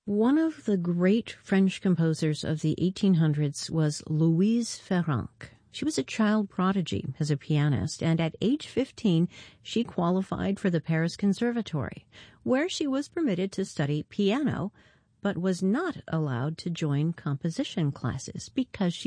One of the great French composers of the 1800s was Louise Ferrand. She was a child prodigy as a pianist, and at age 15, she qualified for the Paris Conservatory, where she was permitted to study piano, but was not allowed to join composition classes because she